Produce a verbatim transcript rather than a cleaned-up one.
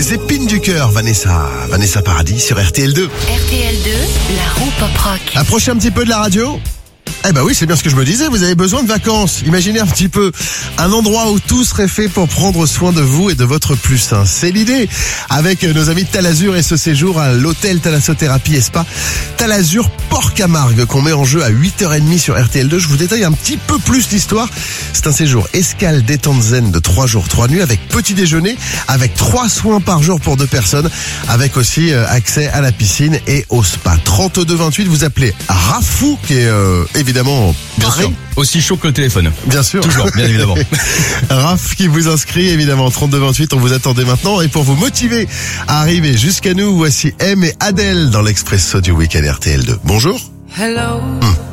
les épines du cœur, Vanessa, Vanessa Paradis sur R T L deux. R T L deux, la roue pop rock. Approchez un petit peu de la radio. Eh ben oui, c'est bien ce que je me disais, vous avez besoin de vacances. Imaginez un petit peu un endroit où tout serait fait pour prendre soin de vous et de votre plus sain. C'est l'idée avec nos amis de Talazur et ce séjour à l'hôtel Thalassothérapie et Spa Talazur Port-Camargue qu'on met en jeu à huit heures trente sur R T L deux. Je vous détaille un petit peu plus l'histoire. C'est un séjour escale détente zen de trois jours, trois nuits avec petit déjeuner, avec trois soins par jour pour deux personnes, avec aussi accès à la piscine et au spa. trente-deux vingt-huit, vous appelez Rafou qui est euh, évidemment Bien sûr, aussi chaud que le téléphone. Bien sûr. Toujours, bien évidemment. Raph qui vous inscrit, évidemment, trente-deux vingt-huit, on vous attendait maintenant. Et pour vous motiver à arriver jusqu'à nous, voici M et Adèle dans l'Expresso du Week-end R T L deux. Bonjour. Hello. Hum.